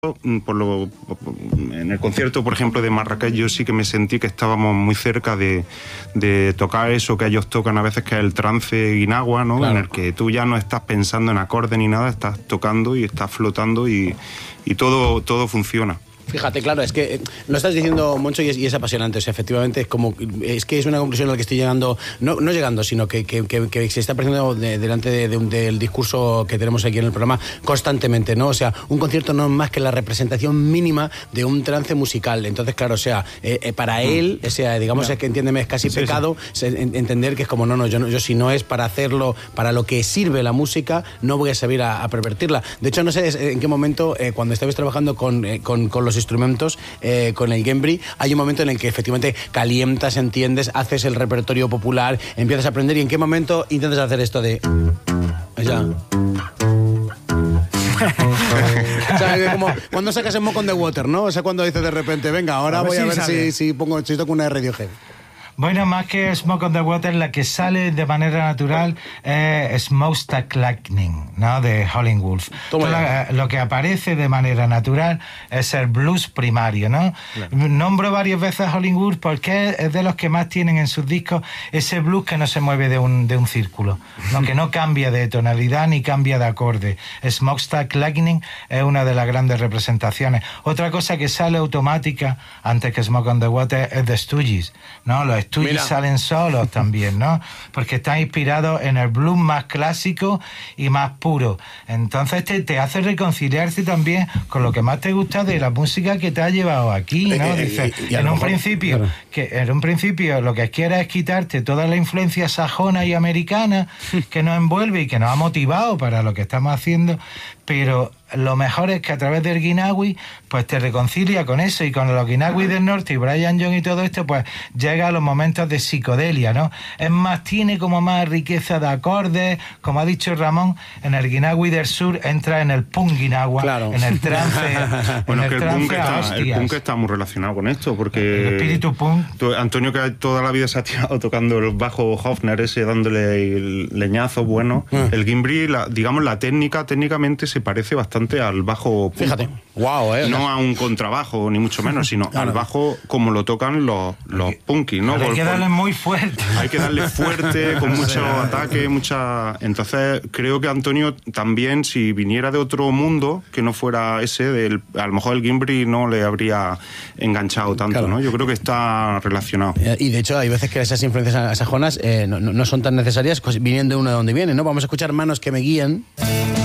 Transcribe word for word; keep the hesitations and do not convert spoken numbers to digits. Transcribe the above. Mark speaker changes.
Speaker 1: Por lo, en el concierto, por ejemplo, de Marrakech, yo sí que me sentí que estábamos muy cerca de, de tocar eso que ellos tocan a veces, que es el trance guinagua, ¿no? Claro. En el que tú ya no estás pensando en acordes ni nada, estás tocando y estás flotando y, y todo, todo funciona.
Speaker 2: Fíjate, claro, es que lo estás diciendo, Moncho, y es, y es apasionante. O sea, efectivamente, es como es que es una conclusión a la que estoy llegando, no, no llegando, sino que, que, que, que se está presentando de, delante de, de un, del discurso que tenemos aquí en el programa constantemente, ¿no? O sea, un concierto no es más que la representación mínima de un trance musical. Entonces, claro, o sea, eh, eh, para él, o sea, digamos, no. es que entiéndeme, es casi sí, pecado sí. entender que es como, no, no, yo, no, yo si no es para hacerlo, para lo que sirve la música, no voy a saber a, a pervertirla. De hecho, no sé en qué momento, eh, cuando estabais trabajando con, eh, con, con los instrumentos, eh, con el Gembri, hay un momento en el que efectivamente calientas, entiendes, haces el repertorio popular, empiezas a aprender, y en qué momento intentas hacer esto de... Ya. O sea, como cuando sacas el Smoke on the Water, ¿no? O sea, cuando dices de repente, venga, ahora a voy si a ver si, si pongo si toco una de Radiohead.
Speaker 3: Bueno, más que Smoke on the Water, la que sale de manera natural es Smokestack Lightning, ¿no? De Howlin' Wolf. La, lo que aparece de manera natural es el blues primario, ¿no? Claro. Nombro varias veces a Howlin' Wolf porque es de los que más tienen en sus discos ese blues que no se mueve de un, de un círculo, ¿no? Que no cambia de tonalidad ni cambia de acorde. Smokestack Lightning es una de las grandes representaciones. Otra cosa que sale automática antes que Smoke on the Water es The Stooges, ¿no? Los Stooges salen solos también, ¿no? Porque están inspirados en el blues más clásico y más puro. Entonces te, te hace reconciliarse también con lo que más te gusta de la música que te ha llevado aquí, ¿no? Dices, en un principio, claro. que en un principio lo que quieres es quitarte toda la influencia sajona y americana que nos envuelve y que nos ha motivado para lo que estamos haciendo, pero lo mejor es que a través del Guinagui pues te reconcilia con eso, y con los Guinagui del norte y Brian Jones y todo esto, pues llega a los momentos de psicodelia, ¿no? Es más, tiene como más riqueza de acordes, como ha dicho Ramón, en el Guinagui del sur entra en el punk guinagua, claro. en el trance.
Speaker 1: Bueno,
Speaker 3: en
Speaker 1: es que el punk, está, el punk está muy relacionado con esto, porque
Speaker 3: el espíritu punk.
Speaker 1: Tú, Antonio, que toda la vida se ha tirado tocando el bajo Hofner ese, dándole leñazos buenos, mm. el Gembri, la, digamos, la técnica, técnicamente se parece bastante al bajo punk.
Speaker 2: Fíjate, wow, eh.
Speaker 1: No a un contrabajo, ni mucho menos, sino claro. al bajo como lo tocan los, los punkis, ¿no?
Speaker 3: Hay que darle muy fuerte.
Speaker 1: Hay que darle fuerte, con mucho ataque, mucha... Entonces, creo que Antonio también, si viniera de otro mundo, que no fuera ese, del, a lo mejor el Gembri no le habría enganchado tanto, claro. ¿no? Yo creo que está relacionado.
Speaker 2: Y de hecho, hay veces que esas influencias sajonas eh, no, no son tan necesarias, pues, viniendo de uno de donde vienen, ¿no? Vamos a escuchar Manos que me guían.